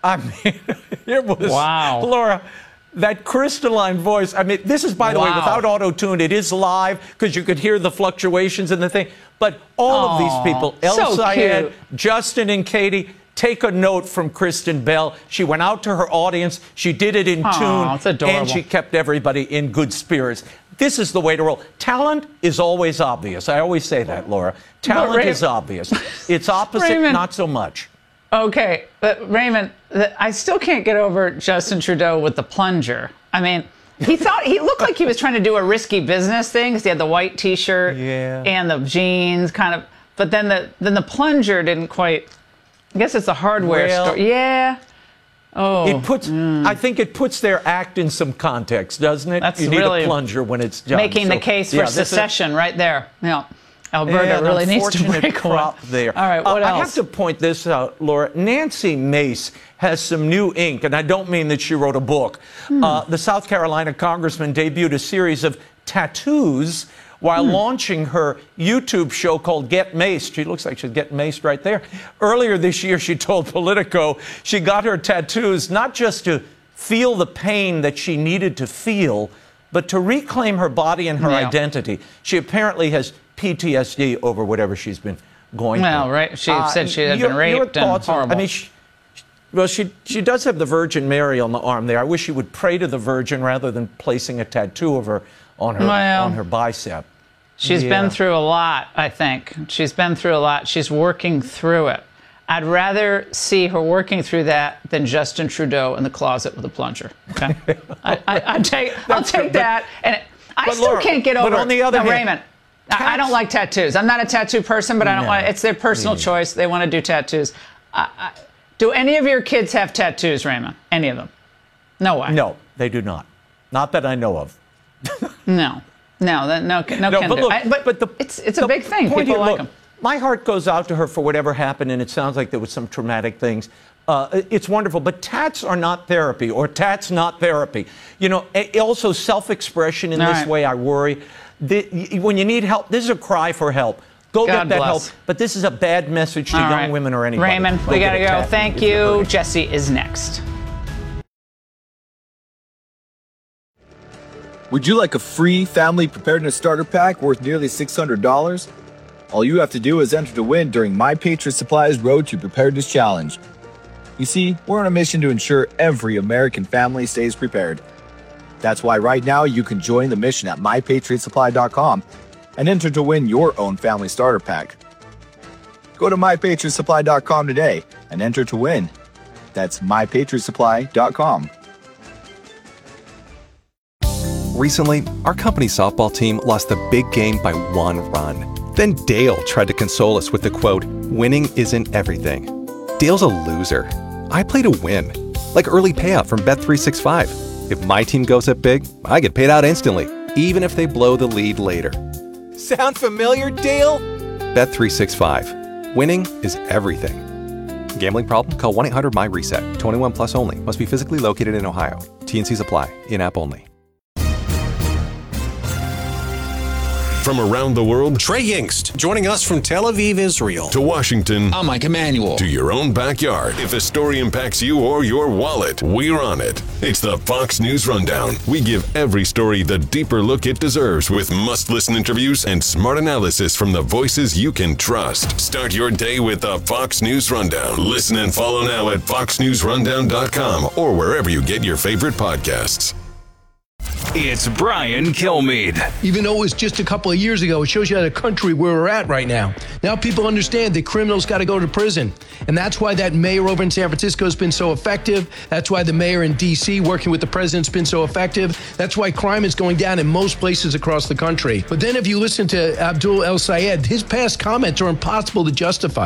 I mean, it was, wow. Laura, that crystalline voice. I mean, this is, by the way, without auto-tune. It is live because you could hear the fluctuations in the thing. But all of these people, El Sayed, Justin and Katie, take a note from Kristen Bell. She went out to her audience. She did it in tune. It's adorable. And she kept everybody in good spirits. This is the way to roll. Talent is always obvious. I always say that, Laura. Talent is obvious. It's opposite, Raymond, not so much. Okay, but Raymond, I still can't get over Justin Trudeau with the plunger. I mean, he looked like he was trying to do a risky business thing because he had the white T-shirt and the jeans, kind of. But then the plunger didn't quite. I guess it's a hardware store. Yeah. Oh. It puts. I think it puts their act in some context, doesn't it? That's you need really a plunger when it's done. making the case for secession right there. Yeah. Alberta really needs to break crop there. All right, what else? I have to point this out, Laura. Nancy Mace has some new ink, and I don't mean that she wrote a book. The South Carolina congressman debuted a series of tattoos while launching her YouTube show called Get Maced. She looks like she's getting maced right there. Earlier this year, she told Politico she got her tattoos not just to feel the pain that she needed to feel, but to reclaim her body and her identity. She apparently has PTSD over whatever she's been going through. Well, right. She said she had been raped and horrible. I mean, she does have the Virgin Mary on the arm there. I wish she would pray to the Virgin rather than placing a tattoo of her on her bicep. She's been through a lot, I think. She's been through a lot. She's working through it. I'd rather see her working through that than Justin Trudeau in the closet with a plunger. Okay, I'll take that. And I still can't get over. But on the other hand, Raymond, I don't like tattoos. I'm not a tattoo person, but I don't want. It's their personal choice. They want to do tattoos. Do any of your kids have tattoos, Raymond? Any of them? No way. No, they do not. Not that I know of. No, but it's a big thing. People like them. My heart goes out to her for whatever happened, and it sounds like there was some traumatic things. It's wonderful, but tats are not therapy, or tats not therapy. You know, also self-expression in this way, I worry. When you need help, this is a cry for help. Go get that help. But this is a bad message to young women or anybody. Raymond, we got to go. Thank you. Jesse is next. Would you like a free family preparedness starter pack worth nearly $600? All you have to do is enter to win during My Patriot Supply's Road to Preparedness Challenge. You see, we're on a mission to ensure every American family stays prepared. That's why right now you can join the mission at MyPatriotSupply.com and enter to win your own family starter pack. Go to MyPatriotSupply.com today and enter to win. That's MyPatriotSupply.com. Recently, our company softball team lost the big game by 1 run. Then Dale tried to console us with the quote, "Winning isn't everything." Dale's a loser. I play to win, like early payout from Bet365. If my team goes up big, I get paid out instantly, even if they blow the lead later. Sound familiar, Dale? Bet365. Winning is everything. Gambling problem? Call 1-800-MY-RESET. 21 plus only. Must be physically located in Ohio. T&Cs apply. In-app only. From around the world, Trey Yingst, joining us from Tel Aviv, Israel. To Washington. I'm Mike Emanuel. To your own backyard. If a story impacts you or your wallet, we're on it. It's the Fox News Rundown. We give every story the deeper look it deserves with must-listen interviews and smart analysis from the voices you can trust. Start your day with the Fox News Rundown. Listen and follow now at foxnewsrundown.com or wherever you get your favorite podcasts. It's Brian Kilmeade. Even though it was just a couple of years ago, it shows you the country where we're at right now. Now people understand that criminals got to go to prison. And that's why that mayor over in San Francisco has been so effective. That's why the mayor in D.C. working with the president's been so effective. That's why crime is going down in most places across the country. But then if you listen to Abdul El Sayed, his past comments are impossible to justify.